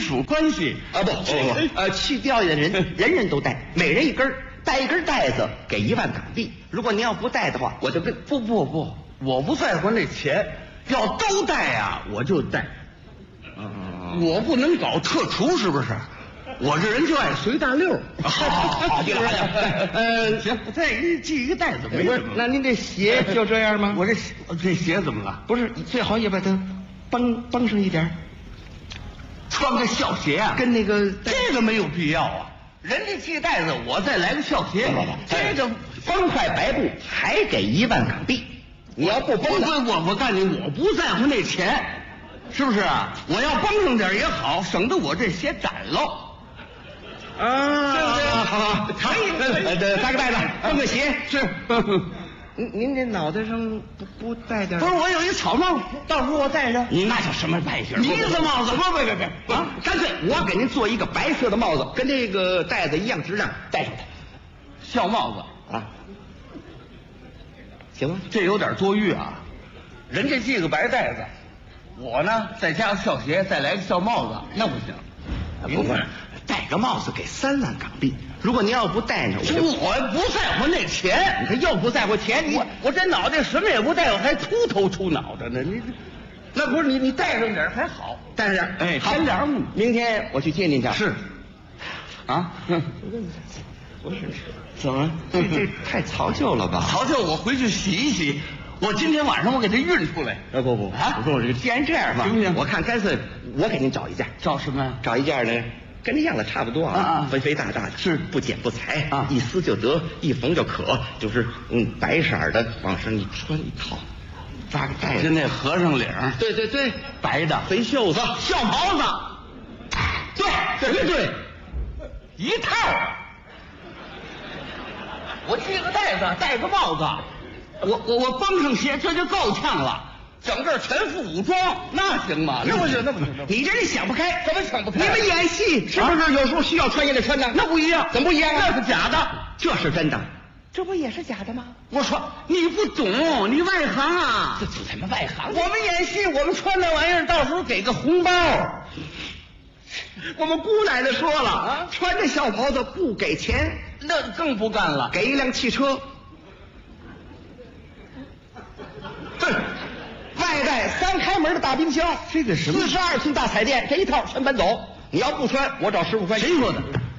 属关系啊，不，去钓鱼的人人人都带，每人一根，带一根带子给1万港币。如果您要不带的话，我就跟不，我不在乎那钱，要都带呀，我就带。我不能搞特殊，是不是？我这人就爱随大溜。 好，记了。 行，再系一个带子没什么。 那您这鞋就这样吗？ 我这鞋怎么了？ 不是，最好也把它绷上一点， 穿个校鞋啊， 跟那个这个没有必要啊。人家系带子，我再来个校鞋，这个方块白布还给1万港币。你要不绷的， 我告诉你，我不在乎那钱，是不是啊？我要绷上点也好，省得我这鞋展喽。 啊， 对不对？ 好，可以，搭个带子，绷个鞋是。 您这脑袋上不戴点？ 不是，我有一草帽，到时候我戴上。 你那叫什么败型？ 呢子帽子？ 不啊！干脆我给您做一个白色的帽子，跟这个带子一样质量，戴上它。 校帽子啊，行吗？ 这有点多余啊！人家系个白带子，我呢再加个校鞋，再来个校帽子，那不行。 不是，戴个帽子给3万港币。如果您要不戴呢， 我不在乎那钱。 你看又不在乎钱， 我这脑袋什么也不戴，我还秃头秃脑的呢。你那不是你戴上点还好， 戴上哎， 好添点。 明天我去接您去。 是啊， 不是怎么这太曹旧了吧？ 曹旧，我回去洗一洗。我今天晚上我给它运出来。 不啊！我说既然这样吧， 行不行？ 我看干脆我给您找一件。 找什么呀？ 找一件呢，跟这样的差不多啊，肥肥大大的， 是不剪不裁啊， 一撕就得，一缝就可，就是白色的，往上一穿一套，扎个带子， 就那和尚领。 对， 白的肥袖子， 校袍子。对，一套。我系个带子，戴个帽子，我绷上鞋，这就够呛了。整个全副武装，那行吗？那不行。 你这人想不开， 怎么想不开？ 你们演戏是不是有时候需要穿也得穿呢？ 那不一样， 怎么不一样啊？ 那是假的， 这是真的，这不也是假的吗？ 我说你不懂，你外行啊！ 这怎么外行？ 我们演戏，我们穿那玩意儿，到时候给个红包。 我们姑奶奶说了啊，穿着校袍子不给钱， 那更不干了。 给一辆汽车，对，外带3开门的大冰箱， 这个什么 42寸大彩电，这一套全搬走。你要不穿，我找师傅穿。 谁说的？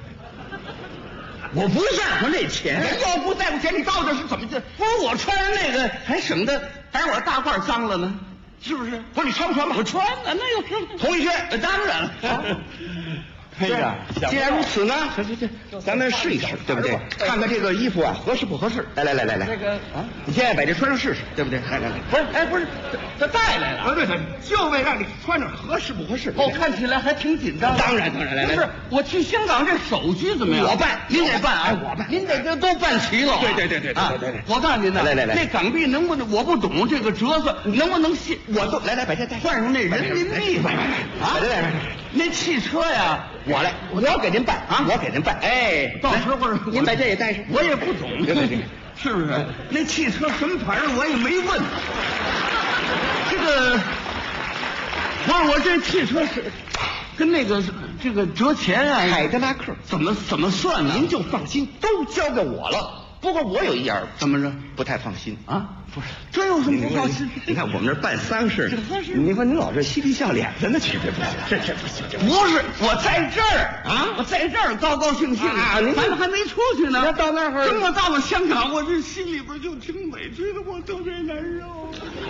我不在乎那钱。 要不在乎钱，你到底是怎么的？ 不是我穿上那个还省得把我大褂脏了呢，是不是？ 不是你穿不穿吧？ 我穿啊，那有什么？ 同意去？ 当然了。哎呀， 既然如此呢，咱们试一试，对不对？看看这个衣服啊合适不合适。来， 这个啊， 你现在把这穿上试试，对不对？来， 不是，这带来了。 对，就为让你穿上合适不合适。 哦，看起来还挺紧张。 当然，来。 不是，我去香港这手续怎么样？ 我办， 您得办啊， 我办， 您得都办齐了。 对。 我告诉您呢， 来， 那港币能不能？我不懂这个折算，能不能信？ 我都来，把这带换上那人民币吧。 啊，来， 那汽车呀， 我来，我给您办啊，我给您办。哎， 到时候您把这也带上。 我也不懂， 对， 是不是？那汽车什么牌我也没问。这个，不是我这汽车是跟那个这个折钱啊， 凯迪拉克怎么算呢？ 您就放心，都交给我了。不过我有一样怎么着不太放心啊？不是，这有什么不放心？ 你看我们这办丧事，你说您老这嬉皮笑脸的，那绝对不行，这不行。 不是，我在这儿啊，我在这儿高高兴兴啊， 咱们还没出去呢。 要到那儿， 等我到了香港，我这心里边就挺委屈的，我特别难受。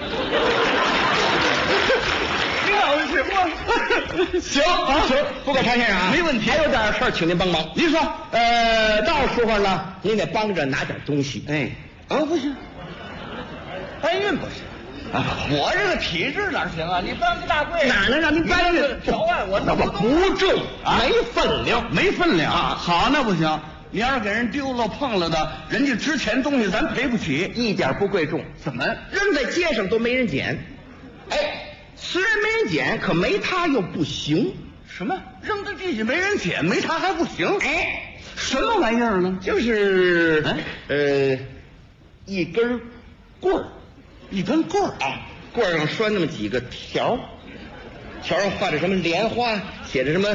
你老是我行，不可查先生啊， 没问题。 还有点事儿，请您帮忙。 您说， 到时候呢，您得帮着拿点东西。 哎，不行，搬运不行。我这个体质哪行啊？你搬个大柜， 哪能让您搬运？ 条案我那不重，没分量， 没分量啊。好，那不行。你要是给人丢了碰了的，人家值钱东西咱赔不起， 一点不贵重。 怎么扔在街上都没人捡？哎，虽然没人捡，可没它又不行。 什么？扔在地下没人捡，没它还不行？ 哎， 什么玩意儿呢？ 就是一根棍儿， 一根棍儿啊，棍儿上拴那么几个条，条上画着什么莲花，写着什么